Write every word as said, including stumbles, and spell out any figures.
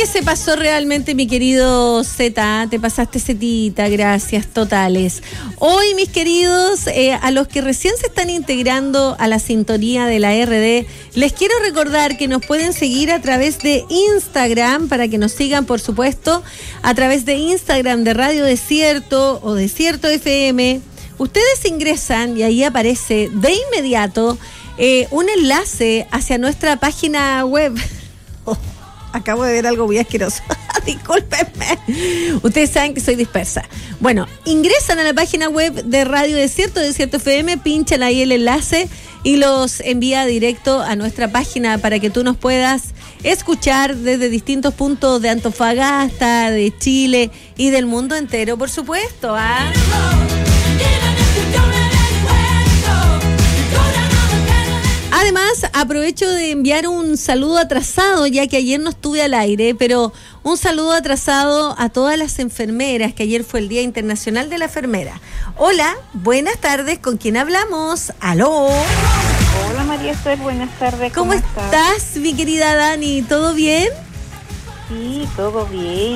que se pasó realmente, mi querido Z, te pasaste Zetita, gracias totales. Hoy, mis queridos, eh, a los que recién se están integrando a la sintonía de la R D, les quiero recordar que nos pueden seguir a través de Instagram, para que nos sigan, por supuesto, a través de Instagram de Radio Desierto o Desierto F M. Ustedes ingresan y ahí aparece de inmediato eh, un enlace hacia nuestra página web. Oh, acabo de ver algo muy asqueroso. Discúlpenme. Ustedes saben que soy dispersa. Bueno, ingresan a la página web de Radio Desierto, Desierto F M, pinchan ahí el enlace y los envía directo a nuestra página para que tú nos puedas escuchar desde distintos puntos de Antofagasta, de Chile y del mundo entero, por supuesto. ¿Ah? Además, aprovecho de enviar un saludo atrasado, ya que ayer no estuve al aire, pero un saludo atrasado a todas las enfermeras, que ayer fue el Día Internacional de la Enfermera. Hola, buenas tardes, ¿con quién hablamos? ¡Aló! Hola María Esther, buenas tardes. ¿Cómo, ¿Cómo estás, estás, mi querida Dani? ¿Todo bien? Sí, todo bien.